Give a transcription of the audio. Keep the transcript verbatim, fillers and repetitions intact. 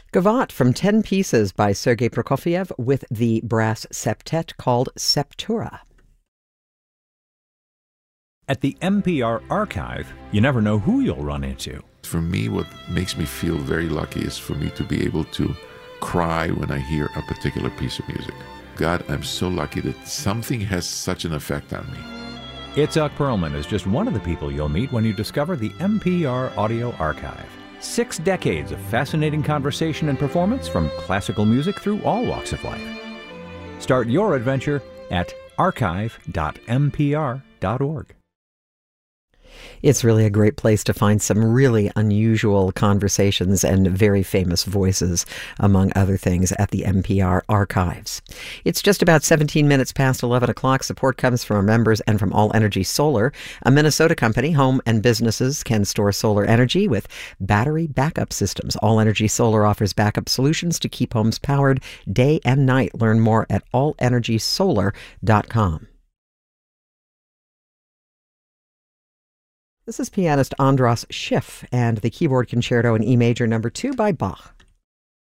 Gavotte from ten Pieces by Sergei Prokofiev with the brass septet called Septura. At the N P R Archive, you never know who you'll run into. For me, what makes me feel very lucky is for me to be able to cry when I hear a particular piece of music. God, I'm so lucky that something has such an effect on me. Itzhak Perlman is just one of the people you'll meet when you discover the N P R Audio Archive. Six decades of fascinating conversation and performance from classical music through all walks of life. Start your adventure at archive dot n p r dot org. It's really a great place to find some really unusual conversations and very famous voices, among other things, at the N P R Archives. It's just about seventeen minutes past eleven o'clock. Support comes from our members and from All Energy Solar, a Minnesota company. Home and businesses can store solar energy with battery backup systems. All Energy Solar offers backup solutions to keep homes powered day and night. Learn more at all energy solar dot com. This is pianist Andras Schiff and the keyboard concerto in E major number two by Bach.